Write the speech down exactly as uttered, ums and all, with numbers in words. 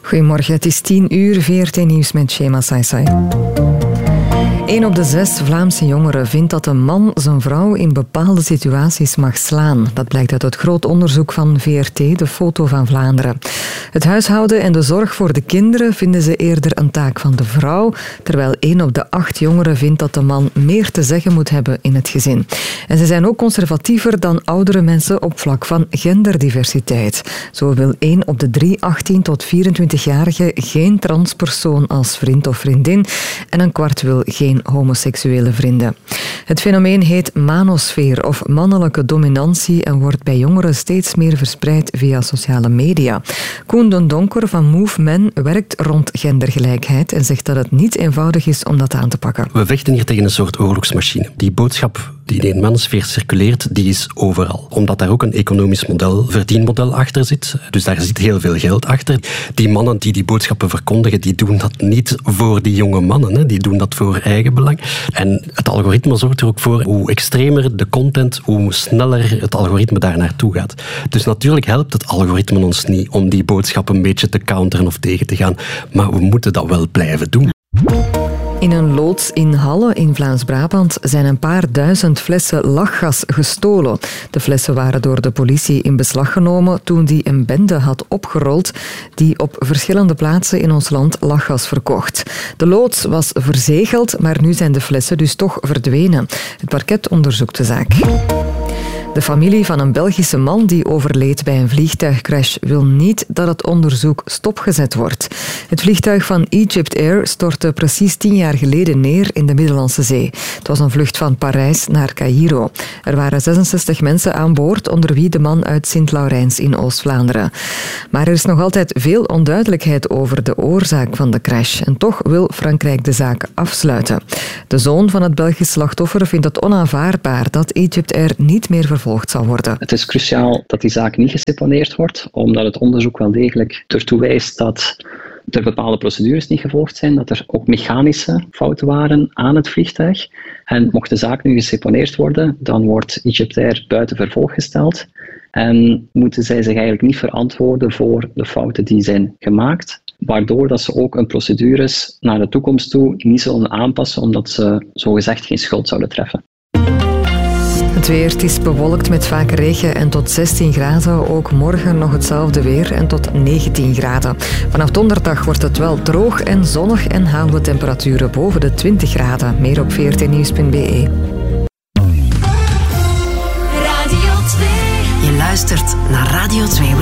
Goedemorgen, het is tien uur, V R T Nieuws met Shema Saisai. Een op de zes Vlaamse jongeren vindt dat een man zijn vrouw in bepaalde situaties mag slaan. Dat blijkt uit het groot onderzoek van V R T, de Foto van Vlaanderen. Het huishouden en de zorg voor de kinderen vinden ze eerder een taak van de vrouw, terwijl een op de acht jongeren vindt dat de man meer te zeggen moet hebben in het gezin. En ze zijn ook conservatiever dan oudere mensen op vlak van genderdiversiteit. Zo wil een op de drie achttien tot vierentwintig-jarigen geen transpersoon als vriend of vriendin en een kwart wil geen homoseksuele vrienden. Het fenomeen heet manosfeer of mannelijke dominantie en wordt bij jongeren steeds meer verspreid via sociale media. Koen den Donker van Move Men werkt rond gendergelijkheid en zegt dat het niet eenvoudig is om dat aan te pakken. We vechten hier tegen een soort oorlogsmachine. Die boodschap die in de manosfeer circuleert, die is overal. Omdat daar ook een economisch model, verdienmodel achter zit. Dus daar zit heel veel geld achter. Die mannen die die boodschappen verkondigen, die doen dat niet voor die jonge mannen. Hè. Die doen dat voor eigen belang. En het algoritme zorgt er ook voor, hoe extremer de content, hoe sneller het algoritme daar naartoe gaat. Dus natuurlijk helpt het algoritme ons niet om die boodschappen een beetje te counteren of tegen te gaan. Maar we moeten dat wel blijven doen. In een loods in Halle in Vlaams-Brabant zijn een paar duizend flessen lachgas gestolen. De flessen waren door de politie in beslag genomen toen die een bende had opgerold die op verschillende plaatsen in ons land lachgas verkocht. De loods was verzegeld, maar nu zijn de flessen dus toch verdwenen. Het parket onderzoekt de zaak. De familie van een Belgische man die overleed bij een vliegtuigcrash wil niet dat het onderzoek stopgezet wordt. Het vliegtuig van Egypt Air stortte precies tien jaar geleden neer in de Middellandse Zee. Het was een vlucht van Parijs naar Caïro. Er waren zesenzestig mensen aan boord, onder wie de man uit Sint-Laurens in Oost-Vlaanderen. Maar er is nog altijd veel onduidelijkheid over de oorzaak van de crash. En toch wil Frankrijk de zaak afsluiten. De zoon van het Belgisch slachtoffer vindt het onaanvaardbaar dat Egypt Air niet meer vervolgd zal worden. Het is cruciaal dat die zaak niet geseponeerd wordt, omdat het onderzoek wel degelijk ertoe wijst dat er bepaalde procedures niet gevolgd zijn, dat er ook mechanische fouten waren aan het vliegtuig. En mocht de zaak nu geseponeerd worden, dan wordt Egypt Air buiten vervolg gesteld en moeten zij zich eigenlijk niet verantwoorden voor de fouten die zijn gemaakt, waardoor dat ze ook hun procedures naar de toekomst toe niet zullen aanpassen, omdat ze zogezegd geen schuld zouden treffen. Het weer, het is bewolkt met vaak regen en tot zestien graden. Ook morgen nog hetzelfde weer en tot negentien graden. Vanaf donderdag wordt het wel droog en zonnig en halen we temperaturen boven de twintig graden. Meer op v r t nieuws punt b e. Radio twee. Je luistert naar Radio twee.